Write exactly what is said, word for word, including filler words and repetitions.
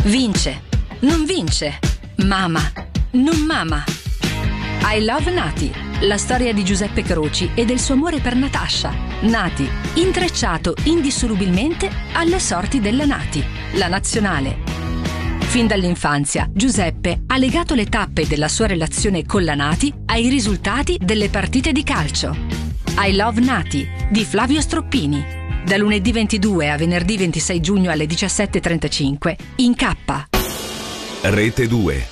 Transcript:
Vince, non vince, mama, non mama. I Love Nati, la storia di Giuseppe Croci e del suo amore per Natascia. Nati, intrecciato indissolubilmente alle sorti della Nati, la nazionale. Fin dall'infanzia, Giuseppe ha legato le tappe della sua relazione con la Nati ai risultati delle partite di calcio. I Love Nati, di Flavio Stroppini. Da lunedì ventidue a venerdì ventisei giugno alle diciassette e trentacinque, in K. Rete due.